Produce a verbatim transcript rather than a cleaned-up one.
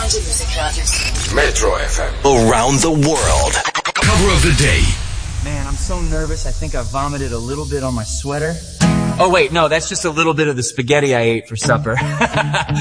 Find a music artist. Metro F M. Around the world. Cover of the day. Man, I'm so nervous. I think I vomited a little bit on my sweater. Oh, wait, no, that's just a little bit of the spaghetti I ate for supper.